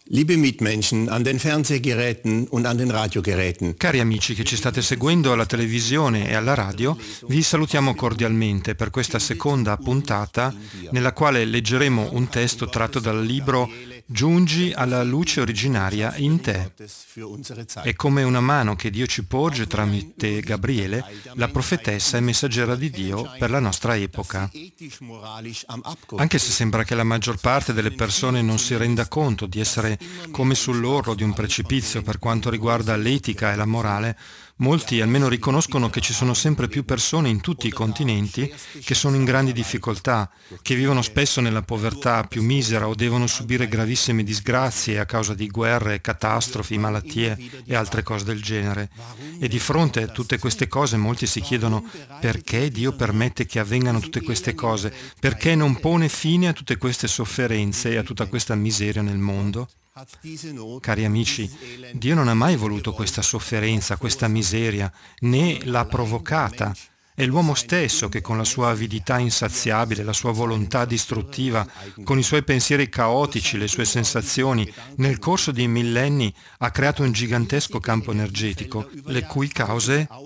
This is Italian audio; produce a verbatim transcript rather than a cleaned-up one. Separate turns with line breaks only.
Liebe Mitmenschen an den Fernsehgeräten und an den Radiogeräten.
Cari amici che ci state seguendo alla televisione e alla radio, vi salutiamo cordialmente per questa seconda puntata nella quale leggeremo un testo tratto dal libro Giungi alla luce originaria in te. È come una mano che Dio ci porge tramite Gabriele, la profetessa e messaggera di Dio per la nostra epoca. Anche se sembra che la maggior parte delle persone non si renda conto di essere come sull'orlo di un precipizio per quanto riguarda l'etica e la morale, molti almeno riconoscono che ci sono sempre più persone in tutti i continenti che sono in grandi difficoltà, che vivono spesso nella povertà più misera o devono subire gravissime disgrazie a causa di guerre, catastrofi, malattie e altre cose del genere. E di fronte a tutte queste cose molti si chiedono perché Dio permette che avvengano tutte queste cose, perché non pone fine a tutte queste sofferenze e a tutta questa miseria nel mondo. Cari amici, Dio non ha mai voluto questa sofferenza, questa miseria, né l'ha provocata. È l'uomo stesso che con la sua avidità insaziabile, la sua volontà distruttiva, con i suoi pensieri caotici, le sue sensazioni, nel corso di millenni ha creato un gigantesco campo energetico, le cui cause